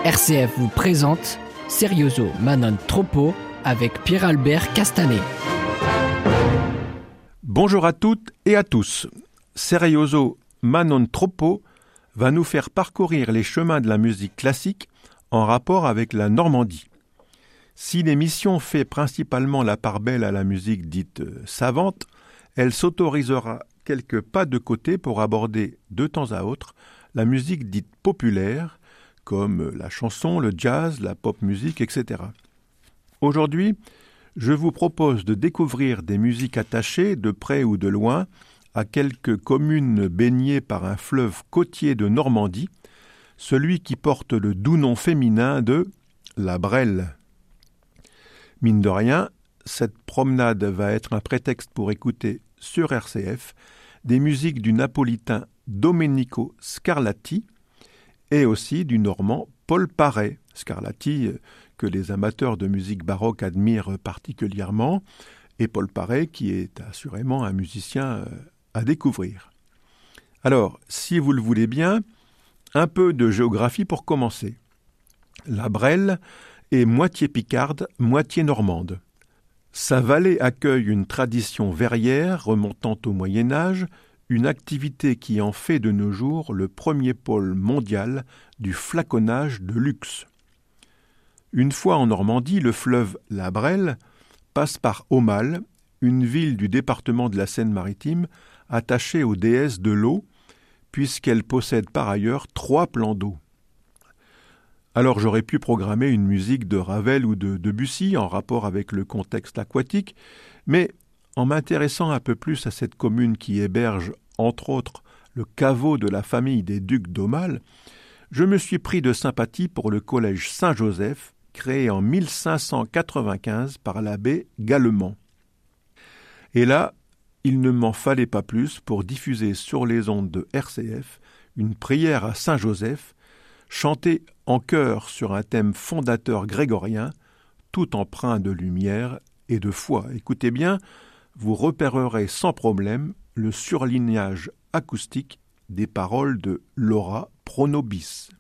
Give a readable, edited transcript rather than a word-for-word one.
RCF vous présente Serioso Manon Troppo avec Pierre-Albert Castanet. Bonjour à toutes et à tous. Serioso Manon Troppo va nous faire parcourir les chemins de la musique classique en rapport avec la Normandie. Si l'émission fait principalement la part belle à la musique dite savante, elle s'autorisera quelques pas de côté pour aborder de temps à autre la musique dite populaire, comme la chanson, le jazz, la pop musique, etc. Aujourd'hui, je vous propose de découvrir des musiques attachées, de près ou de loin, à quelques communes baignées par un fleuve côtier de Normandie, celui qui porte le doux nom féminin de la Brelle. Mine de rien, cette promenade va être un prétexte pour écouter sur RCF des musiques du napolitain Domenico Scarlatti et aussi du normand Paul Paray. Scarlatti, que les amateurs de musique baroque admirent particulièrement, et Paul Paray, qui est assurément un musicien à découvrir. Alors, si vous le voulez bien, un peu de géographie pour commencer. La Brelle est moitié picarde, moitié normande. Sa vallée accueille une tradition verrière remontant au Moyen-Âge, une activité qui en fait de nos jours le premier pôle mondial du flaconnage de luxe. Une fois en Normandie, le fleuve la Brelle passe par Aumale, une ville du département de la Seine-Maritime attachée aux déesses de l'eau, puisqu'elle possède par ailleurs 3 plans d'eau. Alors j'aurais pu programmer une musique de Ravel ou de Debussy en rapport avec le contexte aquatique, mais en m'intéressant un peu plus à cette commune qui héberge, entre autres, le caveau de la famille des ducs d'Aumale, je me suis pris de sympathie pour le collège Saint-Joseph, créé en 1595 par l'abbé Gallemand. Et là, il ne m'en fallait pas plus pour diffuser sur les ondes de RCF une prière à Saint-Joseph, chantée en chœur sur un thème fondateur grégorien, tout empreint de lumière et de foi. Écoutez bien, vous repérerez sans problème le surlignage acoustique des paroles de Laura Pronobis.